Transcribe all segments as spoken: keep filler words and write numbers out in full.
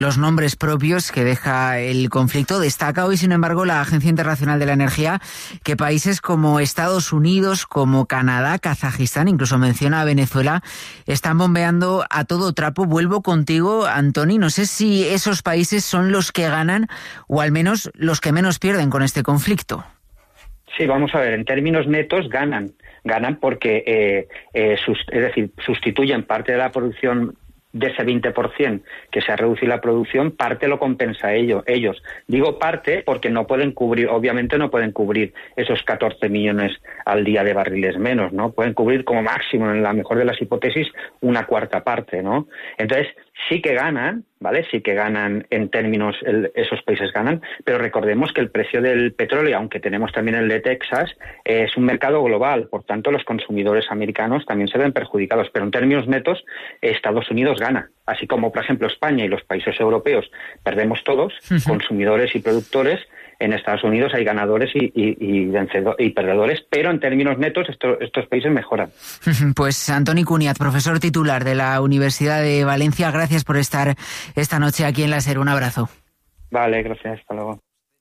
los nombres propios que deja el conflicto. Destaca hoy, sin embargo, la Agencia Internacional de la Energía que países como Estados Unidos, como Canadá, Kazajistán, incluso menciona a Venezuela, están bombeando a todo trapo. Vuelvo contigo, Antoni. No sé si esos países son los que ganan o al menos los que menos pierden con este conflicto. Sí, vamos a ver, en términos netos ganan. Ganan porque, eh, eh, sus, es decir, sustituyen parte de la producción de ese veinte por ciento que se ha reducido la producción, parte lo compensa ellos. ellos. Digo parte porque no pueden cubrir, obviamente no pueden cubrir esos catorce millones al día de barriles menos, ¿no? Pueden cubrir como máximo, en la mejor de las hipótesis, una cuarta parte, ¿no? Entonces, sí que ganan, ¿vale? Sí que ganan en términos, el, esos países ganan, pero recordemos que el precio del petróleo, aunque tenemos también el de Texas, eh, es un mercado global, por tanto los consumidores americanos también se ven perjudicados, pero en términos netos Estados Unidos gana, así como por ejemplo España y los países europeos perdemos todos, uh-huh. consumidores y productores. En Estados Unidos hay ganadores y, y, y, vencedor, y perdedores, pero en términos netos esto, estos países mejoran. Pues Antoni Cuniat, profesor titular de la Universidad de Valencia, gracias por estar esta noche aquí en La SER. Un abrazo. Vale, gracias. Hasta luego.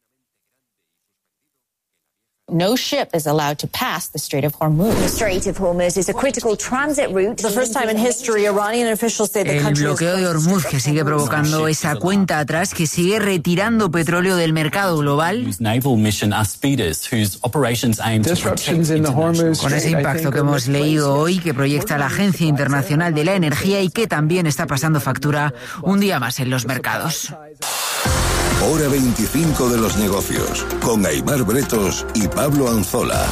No ship is allowed to pass the Strait of Hormuz. The Strait of Hormuz is a critical transit route. The first time in history, Iranian officials say the El country bloqueo de Hormuz que sigue provocando esa cuenta atrás, que sigue retirando petróleo del mercado global. Con ese impacto que hemos leído hoy, que proyecta la Agencia Internacional de la Energía y que también está pasando factura un día más en los mercados. Hora veinticinco de los negocios, con Aimar Bretos y Pablo Anzola.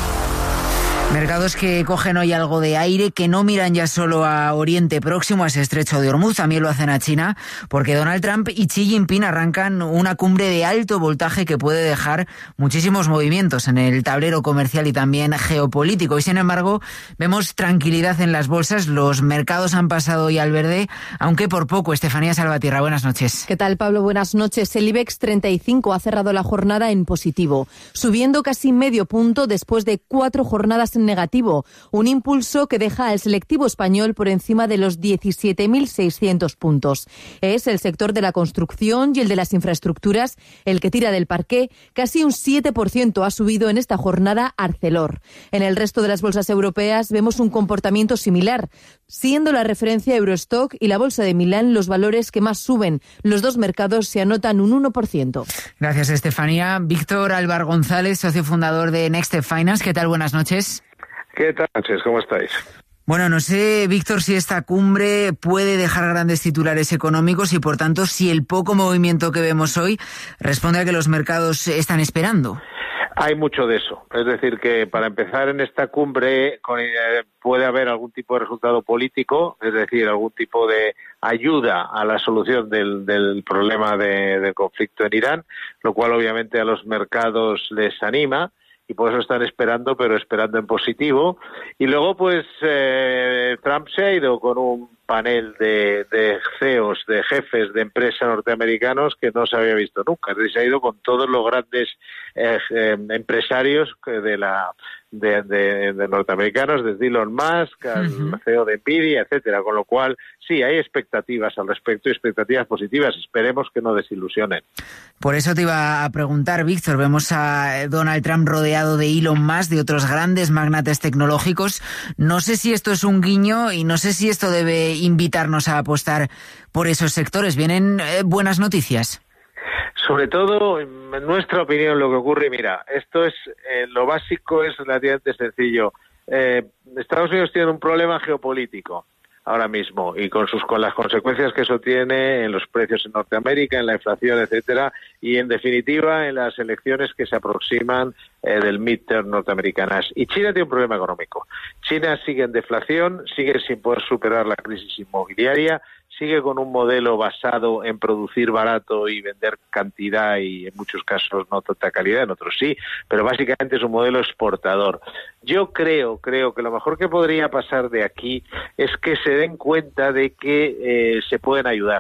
Mercados que cogen hoy algo de aire, que no miran ya solo a Oriente Próximo, a ese estrecho de Hormuz, también lo hacen a China, porque Donald Trump y Xi Jinping arrancan una cumbre de alto voltaje que puede dejar muchísimos movimientos en el tablero comercial y también geopolítico. Y sin embargo, vemos tranquilidad en las bolsas, los mercados han pasado hoy al verde, aunque por poco. Estefanía Salvatierra, buenas noches. ¿Qué tal, Pablo? Buenas noches. El IBEX treinta y cinco ha cerrado la jornada en positivo, subiendo casi medio punto después de cuatro jornadas en negativo, un impulso que deja al selectivo español por encima de los diecisiete mil seiscientos puntos. Es el sector de la construcción y el de las infraestructuras el que tira del parqué. Casi un siete por ciento ha subido en esta jornada Arcelor. En el resto de las bolsas europeas vemos un comportamiento similar, siendo la referencia Eurostock y la bolsa de Milán los valores que más suben. Los dos mercados se anotan un uno por ciento. Gracias, Estefanía. Víctor Álvar González, socio fundador de Next Step Finance. ¿Qué tal? Buenas noches. ¿Qué tal, noches? ¿Cómo estáis? Bueno, no sé, Víctor, si esta cumbre puede dejar grandes titulares económicos y, por tanto, si el poco movimiento que vemos hoy responde a que los mercados están esperando. Hay mucho de eso. Es decir, que para empezar en esta cumbre con, eh, puede haber algún tipo de resultado político, es decir, algún tipo de ayuda a la solución del, del problema de, del conflicto en Irán, lo cual obviamente a los mercados les anima. Y por eso están esperando, pero esperando en positivo. Y luego, pues, eh, Trump se ha ido con un panel de, de C E Os, de jefes de empresas norteamericanos que no se había visto nunca. Es decir, se ha ido con todos los grandes eh, eh, empresarios de la de, de, de norteamericanos, desde Elon Musk al uh-huh. C E O de Nvidia, etcétera. Con lo cual, sí, hay expectativas al respecto y expectativas positivas. Esperemos que no desilusionen. Por eso te iba a preguntar, Víctor, vemos a Donald Trump rodeado de Elon Musk, de otros grandes magnates tecnológicos. No sé si esto es un guiño y no sé si esto debe invitarnos a apostar por esos sectores. ¿Vienen eh, buenas noticias? Sobre todo, en nuestra opinión, lo que ocurre, mira, esto es, eh, lo básico es relativamente sencillo. Eh, Estados Unidos tiene un problema geopolítico ahora mismo y con sus con las consecuencias que eso tiene en los precios en Norteamérica, en la inflación, etcétera, y en definitiva en las elecciones que se aproximan eh, del midterm norteamericanas. Y China tiene un problema económico. China sigue en deflación, sigue sin poder superar la crisis inmobiliaria, sigue con un modelo basado en producir barato y vender cantidad y en muchos casos no tanta calidad, en otros sí, pero básicamente es un modelo exportador. Yo creo, creo que lo mejor que podría pasar de aquí es que se den cuenta de que eh, se pueden ayudar.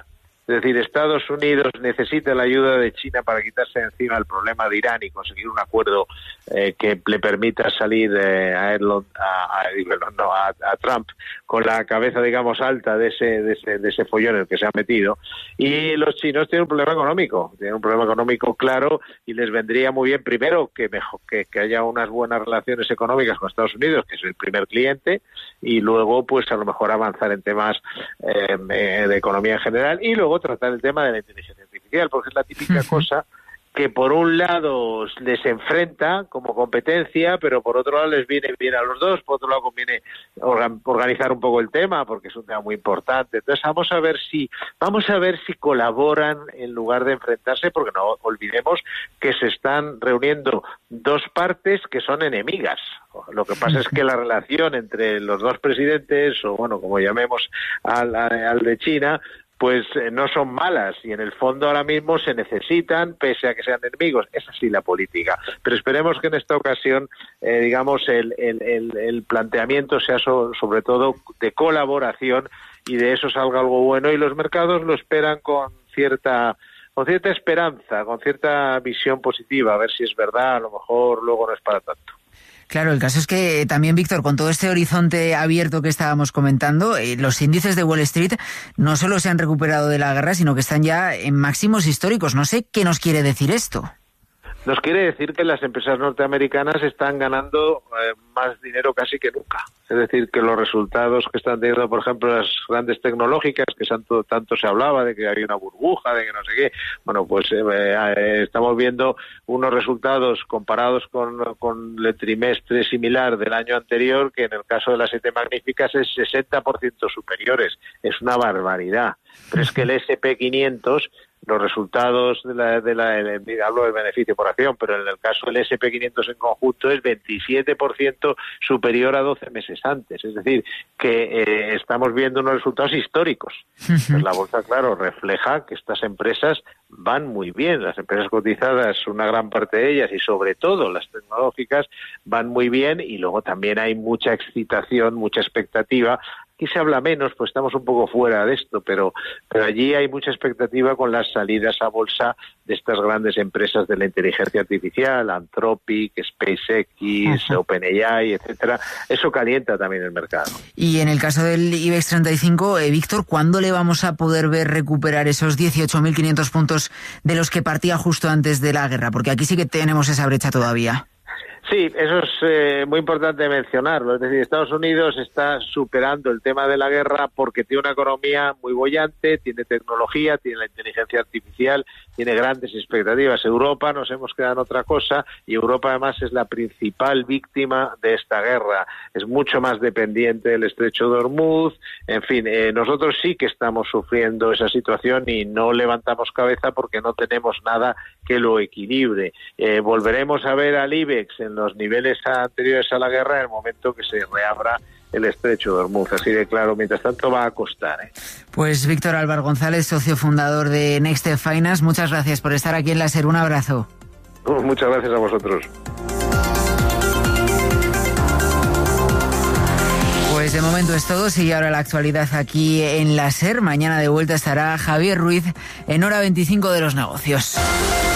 Es decir, Estados Unidos necesita la ayuda de China para quitarse de encima el problema de Irán y conseguir un acuerdo eh, que le permita salir eh, a, Erdogan, a, a, no, a, a Trump con la cabeza, digamos, alta de ese, de ese de ese follón en el que se ha metido. Y los chinos tienen un problema económico, tienen un problema económico claro, y les vendría muy bien primero que mejor que, que haya unas buenas relaciones económicas con Estados Unidos, que es el primer cliente, y luego pues a lo mejor avanzar en temas eh, de economía en general, y luego tratar el tema de la inteligencia artificial, porque es la típica cosa que por un lado les enfrenta como competencia, pero por otro lado les viene bien a los dos, por otro lado conviene organizar un poco el tema, porque es un tema muy importante. Entonces vamos a ver si vamos a ver si colaboran en lugar de enfrentarse, porque no olvidemos que se están reuniendo dos partes que son enemigas. Lo que pasa es que la relación entre los dos presidentes, o bueno, como llamemos al, al de China, pues eh, no son malas, y en el fondo ahora mismo se necesitan, pese a que sean enemigos. Es así la política. Pero esperemos que en esta ocasión, eh, digamos, el, el, el, el planteamiento sea so, sobre todo de colaboración, y de eso salga algo bueno, y los mercados lo esperan con cierta con cierta esperanza, con cierta visión positiva, a ver si es verdad, a lo mejor luego no es para tanto. Claro, el caso es que también, Víctor, con todo este horizonte abierto que estábamos comentando, eh, los índices de Wall Street no solo se han recuperado de la guerra, sino que están ya en máximos históricos. No sé qué nos quiere decir esto. Nos quiere decir que las empresas norteamericanas están ganando eh, más dinero casi que nunca. Es decir, que los resultados que están teniendo, por ejemplo, las grandes tecnológicas, que tanto, tanto se hablaba de que había una burbuja, de que no sé qué, bueno, pues eh, eh, estamos viendo unos resultados comparados con, con el trimestre similar del año anterior, que en el caso de las siete magníficas es sesenta por ciento superiores. Es una barbaridad. Pero es que el ese and pe quinientos, los resultados de la, de la de, hablo del beneficio por acción, pero en el caso del ese and pe quinientos en conjunto es veintisiete por ciento superior a doce meses antes. Es decir, que eh, estamos viendo unos resultados históricos. Pues la bolsa, claro, refleja que estas empresas van muy bien. Las empresas cotizadas, una gran parte de ellas, y sobre todo las tecnológicas, van muy bien, y luego también hay mucha excitación, mucha expectativa. Aquí se habla menos, pues estamos un poco fuera de esto, pero, pero allí hay mucha expectativa con las salidas a bolsa de estas grandes empresas de la inteligencia artificial, Anthropic, SpaceX, uh-huh. OpenAI, etcétera. Eso calienta también el mercado. Y en el caso del IBEX treinta y cinco, eh, Víctor, ¿cuándo le vamos a poder ver recuperar esos dieciocho mil quinientos puntos de los que partía justo antes de la guerra? Porque aquí sí que tenemos esa brecha todavía. Sí, eso es eh, muy importante mencionarlo. Es decir, Estados Unidos está superando el tema de la guerra porque tiene una economía muy boyante, tiene tecnología, tiene la inteligencia artificial, tiene grandes expectativas. Europa nos hemos quedado en otra cosa, y Europa además es la principal víctima de esta guerra. Es mucho más dependiente del estrecho de Hormuz. En fin, eh, nosotros sí que estamos sufriendo esa situación y no levantamos cabeza porque no tenemos nada que lo equilibre. Eh, volveremos a ver al IBEX en los niveles anteriores a la guerra en el momento que se reabra el estrecho de Hormuz. Así de claro, mientras tanto va a costar, ¿eh? Pues Víctor Álvar González, socio fundador de Nextstep Finance, muchas gracias por estar aquí en La SER. Un abrazo. Uh, muchas gracias a vosotros. Pues de momento es todo. Sigue ahora la actualidad aquí en La SER. Mañana de vuelta estará Javier Ruiz en Hora veinticinco de los negocios.